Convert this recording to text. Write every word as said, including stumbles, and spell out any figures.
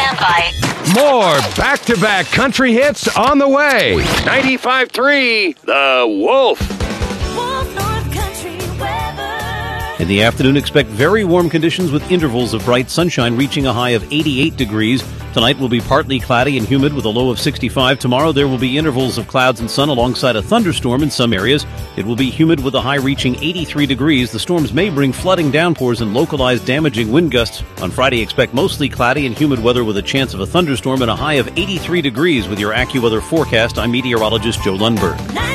stand by. More back-to-back country hits on the way. ninety-five point three, The Wolf. Wolf North Country weather. In the afternoon, expect very warm conditions with intervals of bright sunshine reaching a high of eighty-eight degrees. Tonight will be partly cloudy and humid with a low of sixty-five. Tomorrow there will be intervals of clouds and sun alongside a thunderstorm in some areas. It will be humid with a high reaching eighty-three degrees. The storms may bring flooding downpours and localized damaging wind gusts. On Friday, expect mostly cloudy and humid weather with a chance of a thunderstorm and a high of eighty-three degrees. With your AccuWeather forecast, I'm meteorologist Joe Lundberg.